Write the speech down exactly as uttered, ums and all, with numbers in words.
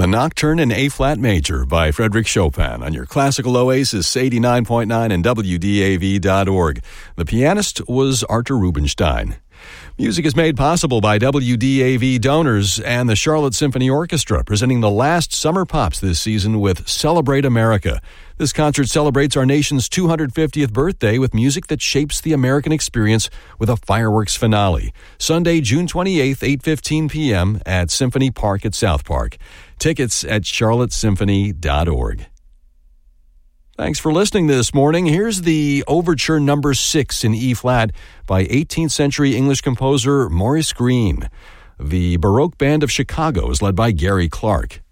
The Nocturne in A-flat major by Frédéric Chopin on your classical oasis eighty-nine point nine and W D A V dot org. The pianist was Artur Rubinstein. Music is made possible by W D A V donors and the Charlotte Symphony Orchestra, presenting the last Summer Pops this season with Celebrate America. This concert celebrates our nation's two hundred fiftieth birthday with music that shapes the American experience with a fireworks finale. Sunday, June twenty-eighth, eight fifteen p.m. at Symphony Park at South Park. Tickets at charlotte symphony dot org. Thanks for listening this morning. Here's the Overture Number six in E-flat by eighteenth century English composer Maurice Greene. The Baroque Band of Chicago is led by Gary Clark.